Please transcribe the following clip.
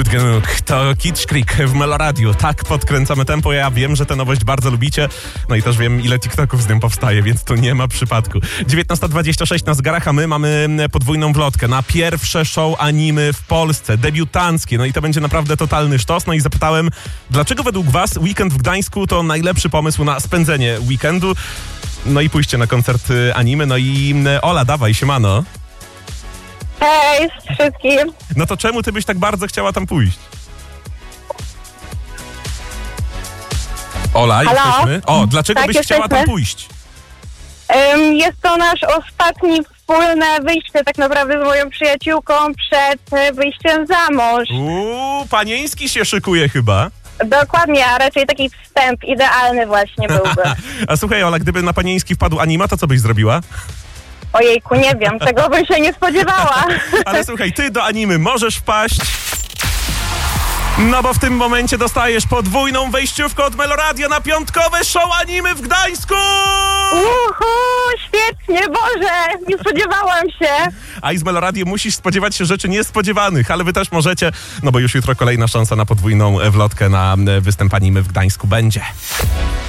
Genug, to Kitsch Creek w Meloradiu. Tak podkręcamy tempo, ja wiem, że tę nowość bardzo lubicie. No i też wiem, ile TikToków z nią powstaje, więc tu nie ma przypadku. 19:26 na zegarach, a my mamy podwójną wlotkę na pierwsze show anime w Polsce, debiutanckie. No i to będzie naprawdę totalny sztos. No i zapytałem, dlaczego według was weekend w Gdańsku to najlepszy pomysł na spędzenie weekendu? No i pójście na koncert anime. No i Ola, dawaj, siemano. Hej wszystkim. No to czemu ty byś tak bardzo chciała tam pójść? Ola, Halo? jesteśmy? O, dlaczego Tak, byś chciała tam jesteśmy. pójść? Jest to nasz ostatni wspólne wyjście tak naprawdę z moją przyjaciółką przed wyjściem za mąż. Panieński się szykuje chyba. Dokładnie, a raczej taki wstęp idealny właśnie byłby. A słuchaj, Ola, gdyby na Panieński wpadł anima, to co byś zrobiła? Ojejku, nie wiem, tego bym się nie spodziewała. Ale słuchaj, ty do animy możesz wpaść. No bo w tym momencie dostajesz podwójną wejściówkę od Meloradia na piątkowe show anime w Gdańsku! Świetnie, Boże, nie spodziewałam się. A i z Meloradiu musisz spodziewać się rzeczy niespodziewanych, ale wy też możecie, no bo już jutro kolejna szansa na podwójną wlotkę na występ anime w Gdańsku będzie.